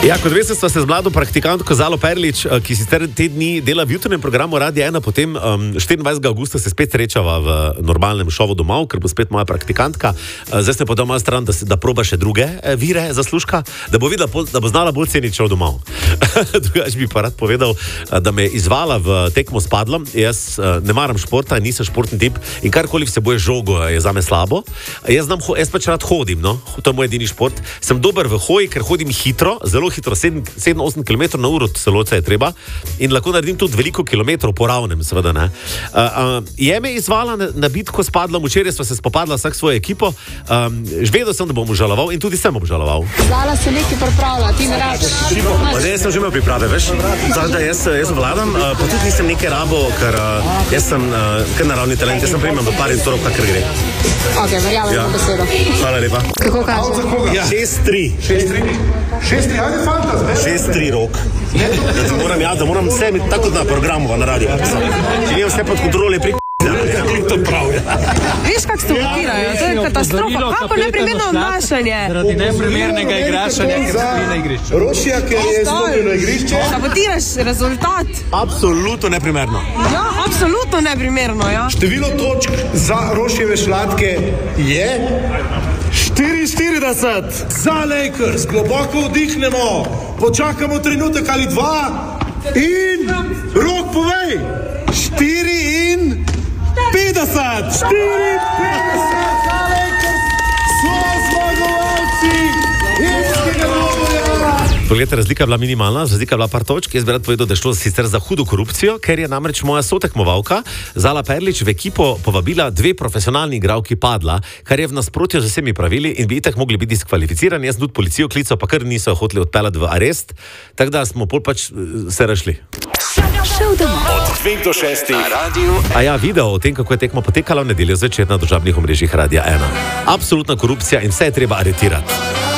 Ja, kot veste, sva se z mlado praktikantko Zalo Perlič, ki sicer te dni dela v jutrnem programu Radia 1, potem 24. augusta se spet srečava v normalnem šovu domov, ker bo spet moja praktikantka. Zdaj se podal malo stran, da proba še druge vire zaslužka, da bo videla, da bo znala bolj ceniti šov domov. Drugač bi pa rad povedal, da me je izvala v tekmo s padlom. Jaz ne maram športa, nisem športni tip in karkoli vsebuje žogo je zame slabo. Jaz pač rad hodim, no? To je moj edini šport. Sem dober v hoji, ker hodim hitro, zelo hitro, 7-8 km na uro, celoce je treba, in lahko naredim tudi veliko kilometrov po ravnem, seveda ne. Je me izvala na bitko s padlom, včeraj sva se spopadla vsak svojo ekipo, vedel sem, da bom obžaloval in tudi sem obžaloval. Zala se nekaj pripravlja, ti ne rabiš. Jaz sem že imel priprave, veš, da jaz vladam, pa tudi nisem nekaj rabo, ker jaz sem kar naravni talent, jaz sem primem v par in torov, kakor gre. Ok, verjamem na besedo. Hvala lepa. Kako kaže? 6-3. 6-3, ajde fantaz, ne? 6-3 rok. Da moram vse imeti tako na programu, na radiju. Če nimam vse pod kontrole, to prav. Veš, kak se ukirajo, to je katastrofa. Kako neprimerno obnašanje? Zaradi neprimernega igrašanja, ker si na igrišču. Rošija, ker je stopil na igrišče. Sabotiraš rezultat. Absolutno neprimerno. Ja, absolutno neprimerno, ja. Število točk za Rošijeve šlatke je 44. Za Lakers. Globoko vdihnemo, počakamo trenutek ali dva in Rok povej. 54. 54 za Lakers. So zmagovalci irskega dvoboja. Poglejte, razlika je bila minimalna, razlika je bila par točk. Jaz bi rad povedal, da je šlo sicer za hudo korupcijo, ker je namreč moja sotekmovalka Zala Perlič v ekipo povabila 2 profesionalni igralki padla, kar je v nasprotju z vsemi pravili in bi itak mogli biti diskvalificirani. Jaz sem tudi policijo klical, pa kar niso hoteli odpeljati v arest, tako da smo pol pač se rešili. Od 2 do 6 na radiju. A ja, video o tem, kako je tekma potekala v nedeljo zvečer na družabnih omrežjih Radia 1. Absolutna korupcija in vse je treba aretirati.